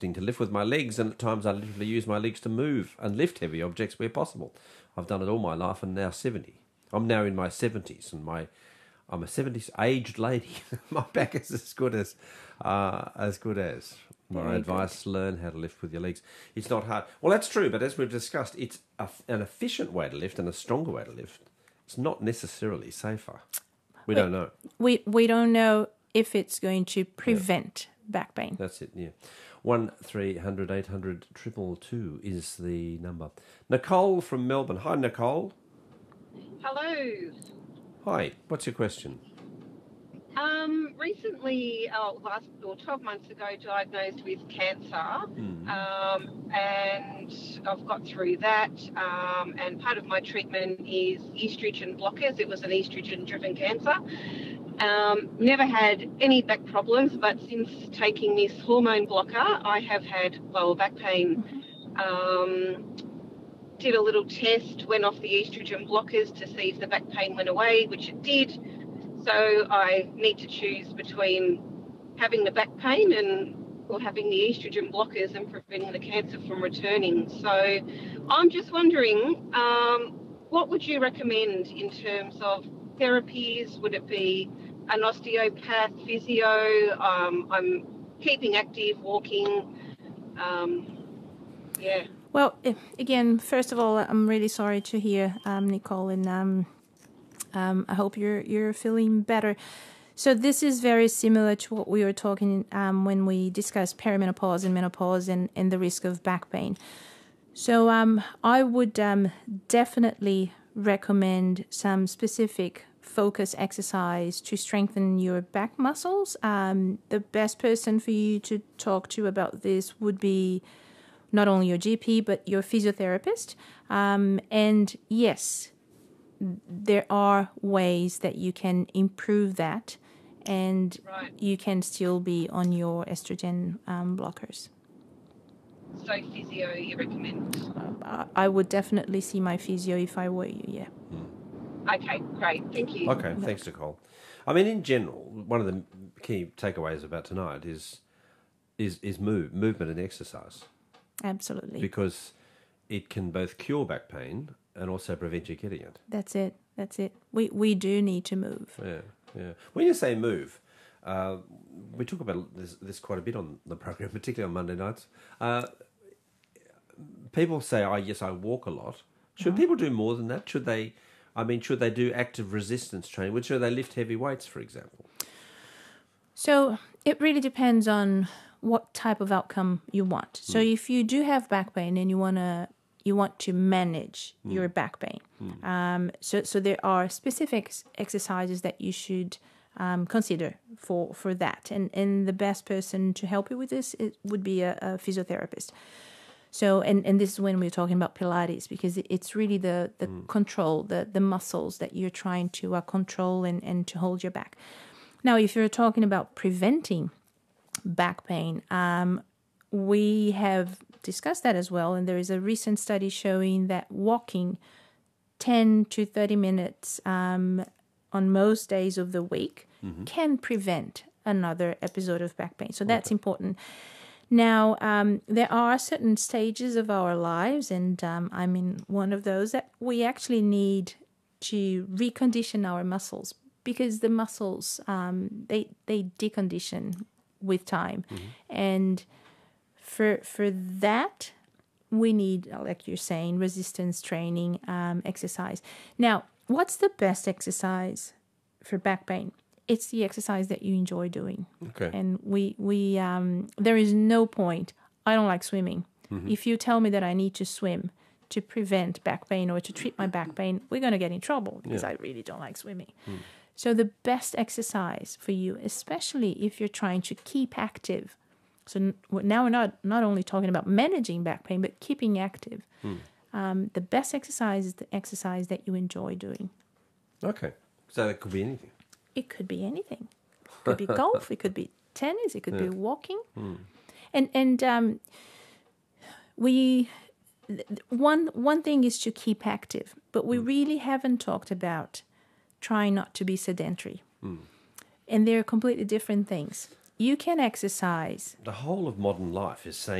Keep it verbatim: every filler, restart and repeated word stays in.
to lift with my legs, and at times I literally use my legs to move and lift heavy objects where possible. I've done it all my life, and now seventy. I'm now in my seventies, and my I'm a seventies aged lady. My back is as good as uh, as good as. My Very advice: learn how to lift with your legs. It's not hard. Well, that's true, but as we've discussed, it's a, an efficient way to lift and a stronger way to lift. It's not necessarily safer. We Wait. don't know. We we don't know if it's going to prevent back pain. That's it, yeah. One three hundred eight hundred triple two is the number. Nicole from Melbourne. Hi, Nicole. Hello. Hi. What's your question? Um, recently, uh, last or twelve months ago, diagnosed with cancer, Mm. um, and I've got through that. Um, and part of my treatment is estrogen blockers. It was an estrogen-driven cancer. Um, never had any back problems, but since taking this hormone blocker, I have had lower back pain. Um, did a little test, went off the estrogen blockers to see if the back pain went away, which it did. So I need to choose between having the back pain and or having the estrogen blockers and preventing the cancer from returning. So I'm just wondering, um, what would you recommend in terms of therapies? Would it be an osteopath, physio? Um, I'm keeping active, walking. Um, yeah. Well, eh, again, first of all, I'm really sorry to hear, um, Nicole, and um, um, I hope you're you're feeling better. So this is very similar to what we were talking um, when we discussed perimenopause and menopause and, and the risk of back pain. So um, I would um, definitely recommend some specific focus exercise to strengthen your back muscles. Um, the best person for you to talk to about this would be not only your G P, but your physiotherapist. Um, and yes, there are ways that you can improve that, and Right. you can still be on your estrogen um, blockers. So physio, you recommend? Uh, I would definitely see my physio if I were you, yeah. Okay, great. Thank you. Okay, thanks, Nicole. I mean, in general, one of the key takeaways about tonight is is is move movement and exercise, Absolutely. because it can both cure back pain and also prevent you getting it. That's it. That's it. We we do need to move. Yeah, yeah. When you say move, uh, we talk about this, this quite a bit on the program, particularly on Monday nights. Uh, people say, "Oh, yes, I walk a lot." Should people do more than that? Should they? I mean, should they do active resistance training? Which should they lift heavy weights, for example? So it really depends on what type of outcome you want. So if you do have back pain and you wanna you want to manage your back pain, um, so so there are specific ex- exercises that you should um, consider for for that. And and the best person to help you with this it would be a, a physiotherapist. So, and, and this is when we're talking about Pilates, because it- it's really the, the control, the, the muscles that you're trying to uh, control and, and to hold your back. Now, if you're talking about preventing back pain, um, we have discussed that as well. And there is a recent study showing that walking ten to thirty minutes um, on most days of the week can prevent another episode of back pain. So that's important. Now, um, there are certain stages of our lives, and um, I'm in one of those, that we actually need to recondition our muscles, because the muscles, um, they they decondition with time. And for for that, we need, like you're saying, resistance training, um, exercise. Now, what's the best exercise for back pain? It's the exercise that you enjoy doing. Okay. And we, we um, there is no point. I don't like swimming. If you tell me that I need to swim to prevent back pain or to treat my back pain, we're going to get in trouble, because I really don't like swimming. So the best exercise for you, especially if you're trying to keep active. So n- now we're not, not only talking about managing back pain, but keeping active. Um, the best exercise is the exercise that you enjoy doing. Okay. So it could be anything. It could be anything. It could be golf. It could be tennis. It could be walking. And and um, we one one thing is to keep active, but we really haven't talked about trying not to be sedentary. And they're completely different things. you can exercise. The whole of modern life is saying